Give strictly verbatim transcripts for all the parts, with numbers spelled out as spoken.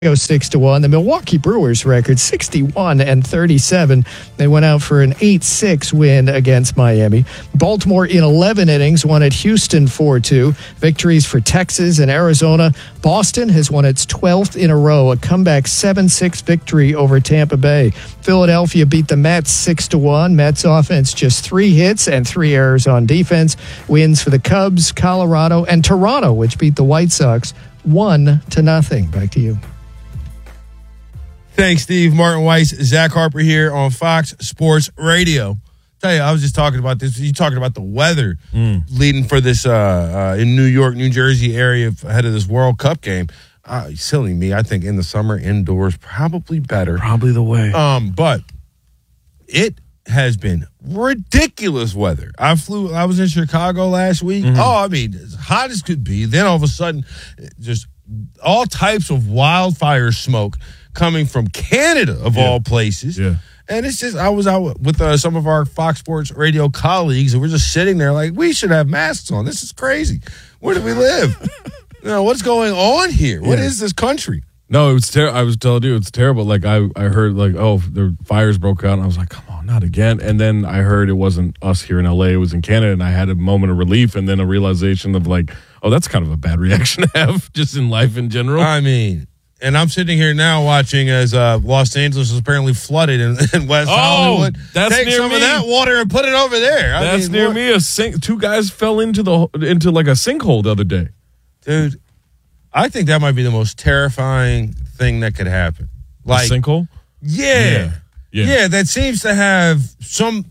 Go six to one. The Milwaukee Brewers record sixty-one and thirty-seven. They went out for an eight six win against Miami. Baltimore in eleven innings won at Houston four two. Victories for Texas and Arizona. Boston has won its twelfth in a row, a comeback seven six victory over Tampa Bay. Philadelphia beat the Mets six to one. Mets offense just three hits and three errors on defense. Wins for the Cubs, Colorado, and Toronto, which beat the White Sox one to nothing. Back to you. Thanks, Steve. Martin Weiss, Zach Harper here on Fox Sports Radio. Tell you, I was just talking about this. You talking about the weather mm. leading for this uh, uh, in New York, New Jersey area ahead of this World Cup game. Uh, silly me. I think in the summer, indoors, probably better. Probably the way. Um, but it has been ridiculous weather. I flew, I was in Chicago last week. Mm-hmm. Oh, I mean, as hot as could be. Then all of a sudden, just all types of wildfire smoke coming from Canada, of yeah. all places. Yeah. And it's just, I was out with uh, some of our Fox Sports Radio colleagues, and we're just sitting there like, we should have masks on. This is crazy. Where do we live? You know, what's going on here? What yeah. is this country? No, it was terrible. I was telling you, it's terrible. Like, I, I heard, like, oh, the fires broke out, and I was like, come on, not again. And then I heard it wasn't us here in L A, it was in Canada, and I had a moment of relief, and then a realization of, like, oh, that's kind of a bad reaction to have just in life in general. I mean... And I'm sitting here now watching as uh, Los Angeles is apparently flooded in, in West oh, Hollywood. That's Take near some me. of that water and put it over there. I that's mean, near what? me. A sink, two guys fell into the into like a sinkhole the other day. Dude, I think that might be the most terrifying thing that could happen. Like a sinkhole? Yeah. Yeah. yeah. Yeah, that seems to have some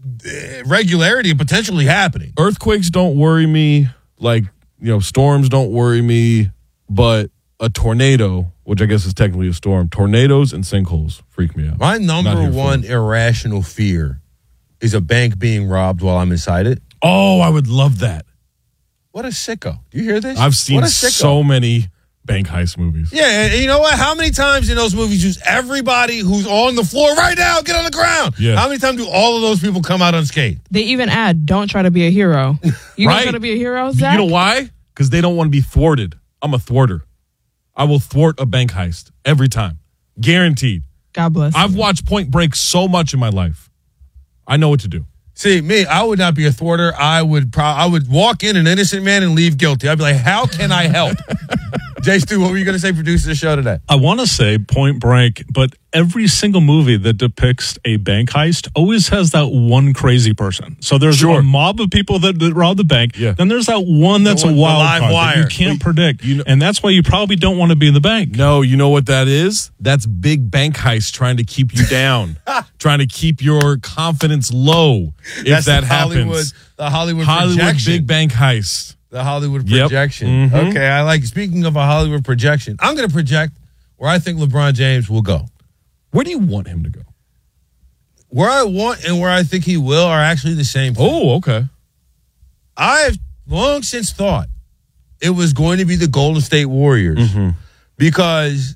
regularity potentially happening. Earthquakes don't worry me. Like, you know, storms don't worry me. But a tornado, which I guess is technically a storm, tornadoes and sinkholes freak me out. My number one irrational fear is a bank being robbed while I'm inside it. Oh, I would love that. What a sicko. Do you hear this? I've seen so many bank heist movies. Yeah, and you know what? How many times in those movies use everybody who's on the floor right now, get on the ground? Yeah. How many times do all of those people come out unscathed? They even add, don't try to be a hero. You right. don't try to be a hero, Zach? You know why? Because they don't want to be thwarted. I'm a thwarter. I will thwart a bank heist every time. Guaranteed. God bless I've you. watched Point Break so much in my life. I know what to do. See, me, I would not be a thwarter. I would pro- I would walk in an innocent man and leave guilty. I'd be like, how can I help? Jay Stu, what were you going to say, producer the show today? I want to say Point Break, but every single movie that depicts a bank heist always has that one crazy person. So there's sure. a mob of people that, that rob the bank. Yeah. Then there's that one that's one, a wild card wire. that you can't Well, predict. you know, and that's why you probably don't want to be in the bank. No, you know what that is? That's big bank heist trying to keep you down, trying to keep your confidence low if That's that the happens. Hollywood, the Hollywood, Hollywood projection. big bank heist. The Hollywood Yep. projection. Mm-hmm. Okay, I like, speaking of a Hollywood projection, I'm going to project where I think LeBron James will go. Where do you want him to go? Where I want and where I think he will are actually the same thing. Oh, okay. I've long since thought it was going to be the Golden State Warriors Mm-hmm. because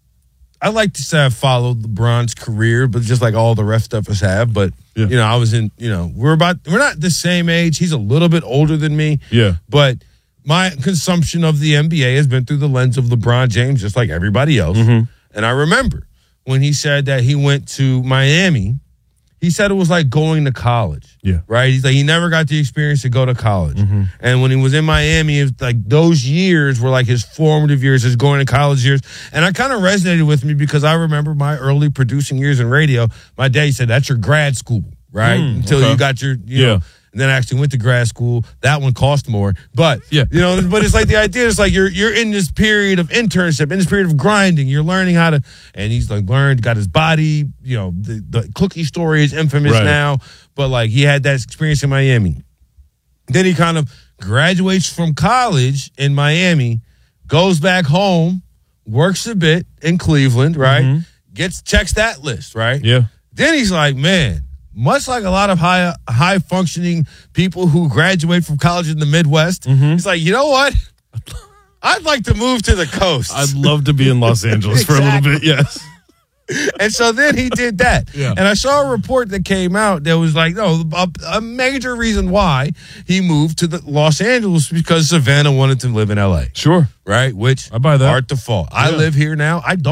I like to say I've followed LeBron's career, but just like all the rest of us have. But, Yeah. you know, I was in, you know, we're about, we're not the same age. He's a little bit older than me. Yeah. But my consumption of the N B A has been through the lens of LeBron James, just like everybody else. Mm-hmm. And I remember when he said that he went to Miami, he said it was like going to college. Yeah. Right? He's like, he never got the experience to go to college. Mm-hmm. And when he was in Miami, it was like those years were like his formative years, his going to college years. And I kind of resonated with me because I remember my early producing years in radio. My dad said, that's your grad school, right? Mm, Until okay. you got your, you Yeah. know, and then I actually went to grad school. That one cost more. But, Yeah. you know, but it's like the idea is like you're you're in this period of internship, in this period of grinding. You're learning how to, and he's like learned, got his body, you know, the, the cookie story is infamous Right. now, but like he had that experience in Miami. Then he kind of graduates from college in Miami, goes back home, works a bit in Cleveland, right? Mm-hmm. Gets, checks that list, right? Yeah. Then he's like, man, much like a lot of high high functioning people who graduate from college in the Midwest, Mm-hmm. he's like, you know what? I'd like to move to the coast. I'd love to be in Los Angeles for a little bit, yes. And so then he did that. Yeah. And I saw a report that came out that was like, no, a, a major reason why he moved to the Los Angeles because Savannah wanted to live in L A. Sure. Right? Which I buy that. Art the fault. I Yeah. live here now. I don't